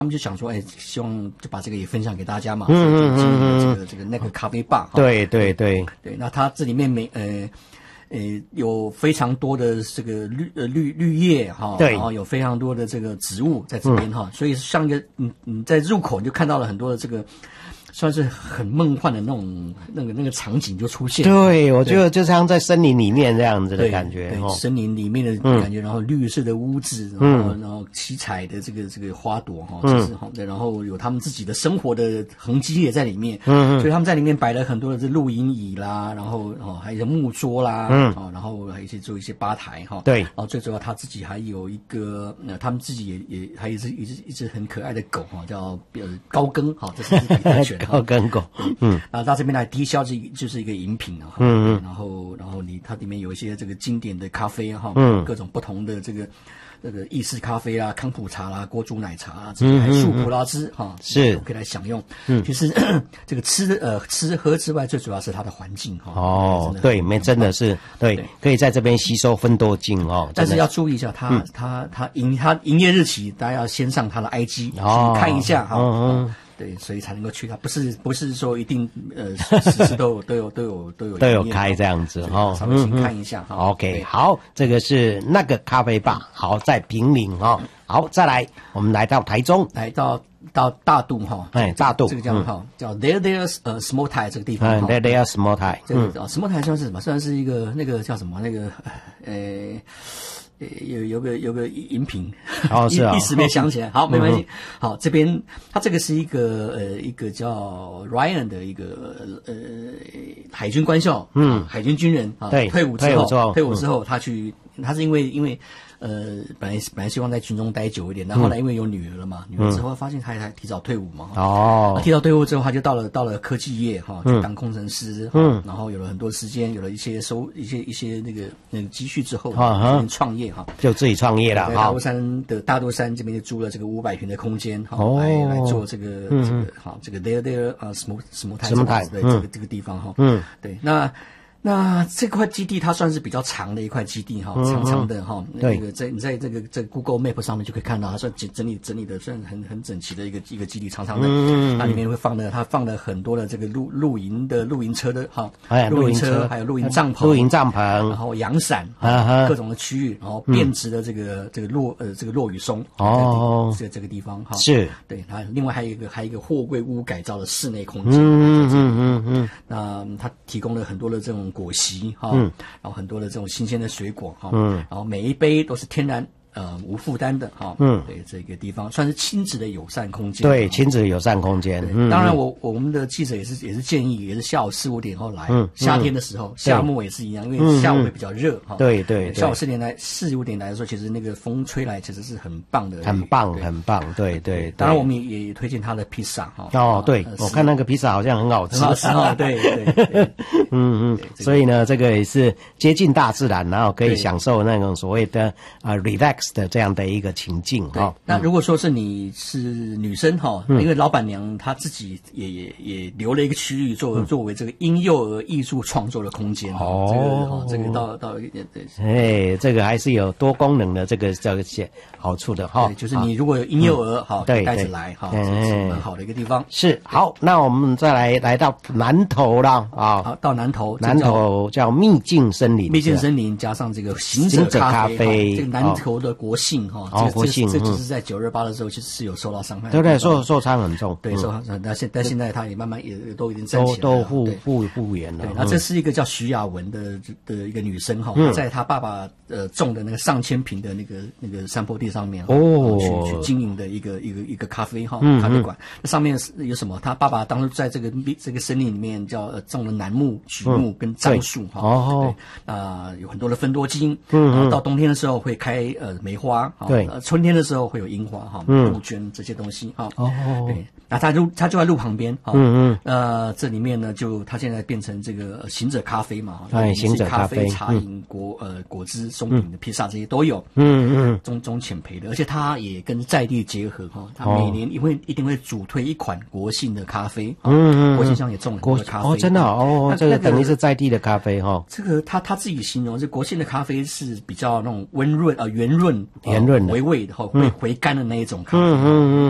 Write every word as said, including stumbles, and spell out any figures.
他们就想说，哎，希望就把这个也分享给大家嘛，嗯嗯嗯，这个这个那个咖啡吧， 对对对对，那它这里面每呃呃有非常多的这个绿呃绿绿叶哈， 对， 然后有非常多的这个植物在这边哈，嗯、所以像一个你你在入口你就看到了很多的这个。算是很梦幻的那种那个那个场景就出现。 对，我觉得就像在森林里面这样子的感觉。 对，对哦、 森林里面的感觉，嗯、然后绿色的屋子，然后、嗯、然后七彩的这个这个花朵哈，这是哈，对，然后有他们自己的生活的痕迹也在里面。嗯，所以他们在里面摆了很多的这露营椅啦，然后哦还有木桌啦，嗯，哦，然后还有一些做一些吧台哈。 对， 然后最主要他自己还有一个，呃，他们自己也也还有一只一只一只很可爱的狗哈，叫呃高更哈，这是比特犬。 高更狗。 嗯，啊，到这边来低消这就是一个饮品啊，嗯嗯，然后然后你它里面有一些这个经典的咖啡哈，嗯，各种不同的这个这个意式咖啡啦、康普茶啦、锅煮奶茶啦，这个还树葡萄汁哈， 是可以来享用。嗯，其实这个吃呃吃喝之外，最主要是它的环境哈。 哦，对，没真的是对，可以在这边吸收芬多精哦。 但是要注意一下，它它它营它营业日期，大家要先上它的 I G 看一下哈。嗯。对，所以才能够去它，不是不是说一定呃时时都有都有都有都有都有开这样子哈， 稍微先看一下哈。 OK， 好，这个是那个咖啡吧，好在平岭哈。好，再来我们来到台中， 来到到大肚哈， 哎，大肚这个叫哈叫 There There's 呃 Small Thai 这个地方， 嗯 There There's Small Thai， 这个 Small Thai 算是什么？算是一个那个叫什么那个呃。有有个有个饮品， 哦是啊， 一时没想起来。好，没关系。好，这边它这个是一个呃一个叫 Ryan 的一个呃海军官校，嗯，海军军人啊， 对， 退伍之后，退伍之后他去，他是因为因为。呃，本来本来希望在军中待久一点，但后来因为有女儿了嘛，嗯、女儿之后发现他还提早退伍嘛，哦，他提早退伍之后，他就到了到了科技业哈，去当工程师，嗯，然后有了很多时间，有了一些收一些一些那个那个积蓄之后，啊，创业哈， 就自己创业了， 在大肚山的大肚山这边就租了这个五百平的空间，哈，哦，来来做这个这个好这个 there there 啊什么什么台什么台对这个这个地方哈，嗯，对，那。那这块基地它算是比较长的一块基地哈，长长的哈，那个在你在这个在 Google Map 上面就可以看到，它算整整理整理的算很很整齐的一个一个基地，长长的，它里面会放的它放了很多的这个露露营的露营车的哈，露营车还有露营帐篷， 露营帐篷， 然后阳伞啊各种的区域，然后变质的这个这个落呃这个落羽松哦，这这个地方哈是对，它另外还有一个还有一个货柜屋改造的室内空间， 嗯嗯嗯嗯， 那它提供了很多的这种果昔哈，嗯，然后很多的这种新鲜的水果哈，嗯，然后每一杯都是天然呃无负担的哈，嗯，对这个地方算是亲子的友善空间， 对亲子友善空间， 嗯，当然我我们的记者也是也是建议也是下午四五点后来，嗯，夏天的时候夏末也是一样，因为下午会比较热哈， 对对， 下午四点来四五点来的时候，其实那个风吹来其实是很棒的， 很棒很棒，对对， 当然我们也也推荐他的披萨哈， 哦对，我看那个披萨好像很好吃， 很好吃哈，对对， 嗯嗯，所以呢这个也是接近大自然，然后可以享受那种所谓的啊 relax 的这样的一个情境哈。 那如果说是你是女生哈，因为老板娘她自己也也也留了一个区域作作为这个婴幼儿艺术创作的空间哦，这个这个到到对， 哎，这个还是有多功能的这个这些好处的哈。 就是你如果有婴幼儿好带着来哈，这是蛮好的一个地方。 是好，那我们再来来到南投了啊， 好到南投， 南投叫秘境森林， 秘境森林加上这个行者咖啡，这个南投的国姓哈， 哦国姓， 这只是在九二八的时候其实是有受到伤害， 对对，受受伤很重， 对受伤，但现但现在他也慢慢也都已经站起来了， 都复复复原了。 对，那这是一个叫徐雅文的的一个女生哈，在她爸爸呃种的那个上千坪的那个那个山坡地上面哦，去去经营的一个一个一个咖啡哈咖啡馆，那上面是有什么？他爸爸当初在这个这个森林里面叫呃种了楠木、榉木跟樟树哈，哦，对啊，有很多的芬多精，嗯，然后到冬天的时候会开呃梅花，对，春天的时候会有樱花哈，杜鹃这些东西哈，哦，对，那他就他就在路旁边，嗯嗯，呃，这里面呢就他现在变成这个行者咖啡嘛， 哎，行者咖啡、 茶饮、果呃果汁、松饼的披萨这些都有，嗯嗯，中中浅焙的，而且他也跟在地结合哈，他每年因为一定会主推一款国信的咖啡，嗯嗯，国信上也种了很多咖啡， 哦，真的哦，这个等于是在地的咖啡哈， 这个他他自己形容，这国信的咖啡是比较那种温润呃圆润圆润回味的哈，会回甘的那一种咖啡，嗯嗯